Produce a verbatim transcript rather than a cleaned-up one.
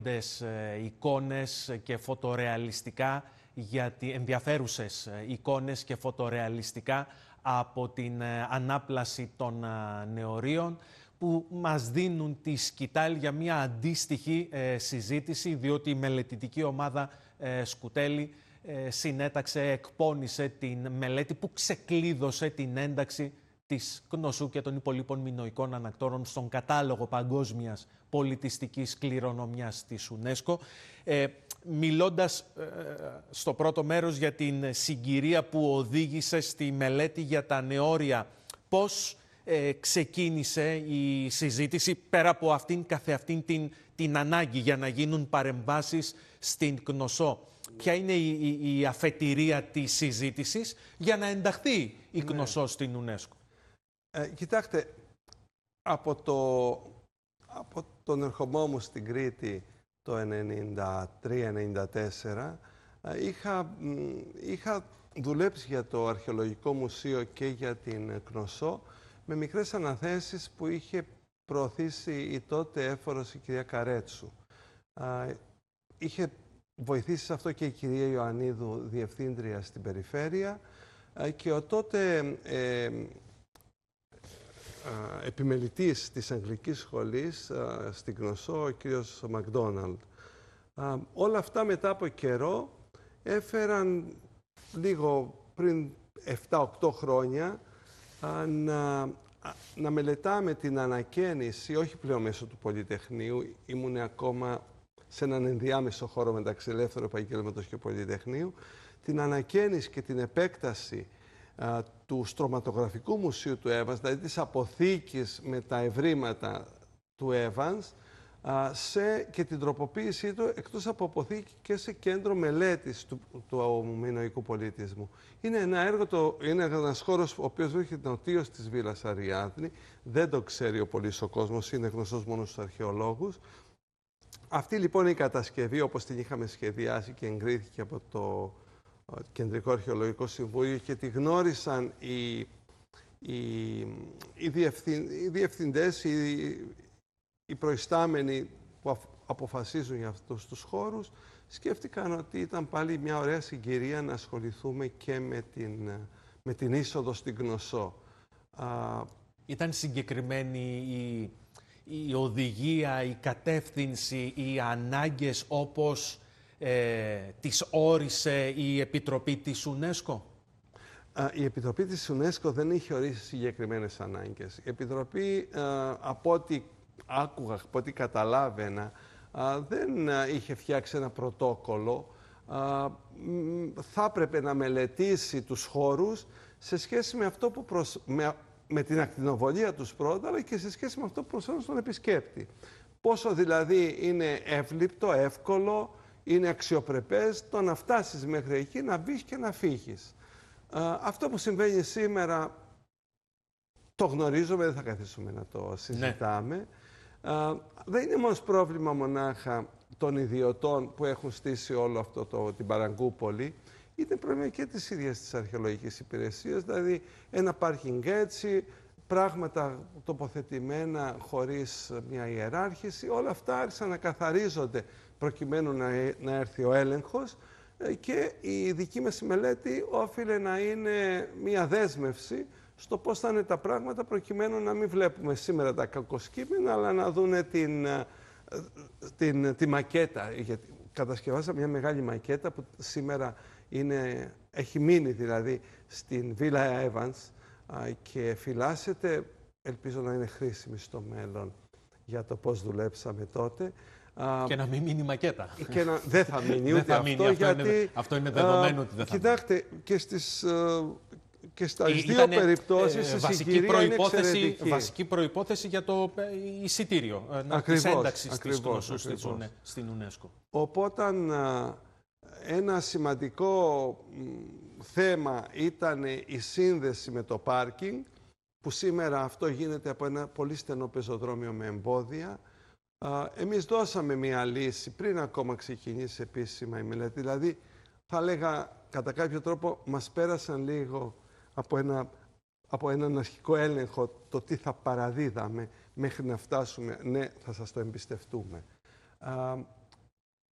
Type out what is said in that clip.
εικόνες και φωτορεαλιστικά, γιατί ενδιαφέρουσες εικόνες και φωτορεαλιστικά από την ανάπλαση των νεωρίων, που μας δίνουν τη σκητάλη για μια αντίστοιχη ε, συζήτηση, διότι η μελετητική ομάδα ε, Σκουτέλη ε, συνέταξε, εκπώνησε την μελέτη που ξεκλείδωσε την ένταξη της Κνωσού και των υπολείπων μινωικών ανακτόρων στον κατάλογο παγκόσμιας πολιτιστικής κληρονομιάς της UNESCO. Ε, μιλώντας ε, στο πρώτο μέρος για την συγκυρία που οδήγησε στη μελέτη για τα νεώρια, πώς ε, ξεκίνησε η συζήτηση πέρα από αυτήν καθεαυτήν την, την ανάγκη για να γίνουν παρεμβάσεις στην Κνωσό? Ποια είναι η, η, η αφετηρία της συζήτησης για να ενταχθεί η Κνωσό ναι. στην UNESCO? Ε, κοιτάξτε, από, το, από τον ερχομό μου στην Κρήτη το ενενήντα τρία ενενήντα τέσσερα είχα, είχα δουλέψει για το Αρχαιολογικό Μουσείο και για την Κνωσό με μικρές αναθέσεις που είχε προωθήσει η τότε έφορος η κυρία Καρέτσου. Είχε βοηθήσει σε αυτό και η κυρία Ιωαννίδου, διευθύντρια στην περιφέρεια, και ο τότε ε, ε, επιμελητής της Αγγλικής Σχολής ε, στην Κνωσό, ο κύριος Μακδόναλντ. Ε, όλα αυτά μετά από καιρό έφεραν λίγο πριν επτά οκτώ χρόνια ε, να, να μελετάμε την ανακαίνιση, όχι πλέον μέσω του Πολυτεχνείου, ήμουν ακόμα σε έναν ενδιάμεσο χώρο μεταξύ ελεύθερου επαγγέλματος και Πολυτεχνείου, την ανακαίνιση και την επέκταση α, του Στρωματογραφικού Μουσείου του Evans, δηλαδή της αποθήκης με τα ευρήματα του Evans, α, σε, και την τροποποίησή του εκτός από αποθήκη και σε κέντρο μελέτης του, του μινωικού πολιτισμού. Είναι ένα έργο, το, είναι ένας χώρος ο οποίος βρίσκεται νοτίως της Βίλας Αριάδνη, δεν το ξέρει ο πολύς ο κόσμος, είναι γνωστός μόνο στους αρχαιολόγους. Αυτή λοιπόν η κατασκευή, όπως την είχαμε σχεδιάσει και εγκρίθηκε από το Κεντρικό Αρχαιολογικό Συμβούλιο και τη γνώρισαν οι, οι, οι, διευθυν, οι διευθυντές, οι, οι προϊστάμενοι που αποφασίζουν για αυτούς τους χώρους, σκέφτηκαν ότι ήταν πάλι μια ωραία συγκυρία να ασχοληθούμε και με την, με την είσοδο στην Κνωσό. Ήταν συγκεκριμένη η... η οδηγία, η κατεύθυνση, οι ανάγκες όπως ε, τις όρισε η Επιτροπή της UNESCO? Η Επιτροπή της UNESCO δεν είχε ορίσει συγκεκριμένες ανάγκες. Η Επιτροπή, από ό,τι άκουγα, από ό,τι καταλάβαινα, δεν είχε φτιάξει ένα πρωτόκολλο. Θα έπρεπε να μελετήσει τους χώρους σε σχέση με αυτό που προσ... με... με την ακτινοβολία τους πρώτα, αλλά και σε σχέση με αυτό που προσφέρουν στον επισκέπτη. Πόσο δηλαδή είναι εύληπτο, εύκολο, είναι αξιοπρεπές το να φτάσεις μέχρι εκεί, να μπεις και να φύγεις. Αυτό που συμβαίνει σήμερα το γνωρίζουμε, δεν θα καθίσουμε να το συζητάμε. Ναι. Δεν είναι όμως πρόβλημα μονάχα των ιδιωτών που έχουν στήσει όλο αυτό το, την Παραγκούπολη. Είναι πρόβλημα και της ίδιας της αρχαιολογικής υπηρεσίας, δηλαδή ένα πάρκινγκ έτσι, πράγματα τοποθετημένα χωρίς μια ιεράρχηση, όλα αυτά άρχισαν να καθαρίζονται προκειμένου να, να έρθει ο έλεγχος, και η δική μας μελέτη όφιλε να είναι μια δέσμευση στο πώς θα είναι τα πράγματα, προκειμένου να μην βλέπουμε σήμερα τα κακοσκήμενα, αλλά να δούνε την, την, τη μακέτα. Γιατί κατασκευάσαμε μια μεγάλη μακέτα που σήμερα είναι, έχει μείνει δηλαδή στην Βίλα Evans και φυλάσσεται, ελπίζω να είναι χρήσιμη στο μέλλον για το πώς δουλέψαμε τότε. Και να μην μείνει μακέτα. Και να, δεν θα μείνει ούτε αυτό, μείνει, αυτό, γιατί... Είναι, αυτό είναι δεδομένο ότι δεν θα κοιτάξτε, μείνει. Και, στις, και στα Ή, δύο ήτανε, περιπτώσεις ε, η βασική συγκυρία προϋπόθεση, είναι εξαιρετική. Βασική προϋπόθεση για το ε, εισιτήριο της ένταξης της Κνωσού στην UNESCO. Οπότε ένα σημαντικό θέμα ήταν η σύνδεση με το πάρκινγκ, που σήμερα αυτό γίνεται από ένα πολύ στενό πεζοδρόμιο με εμπόδια. Εμείς δώσαμε μια λύση πριν ακόμα ξεκινήσει επίσημα η μελέτη. Δηλαδή, θα λέγα, κατά κάποιο τρόπο, μας πέρασαν λίγο από, ένα, από έναν αρχικό έλεγχο το τι θα παραδίδαμε μέχρι να φτάσουμε, ναι, θα σας το εμπιστευτούμε.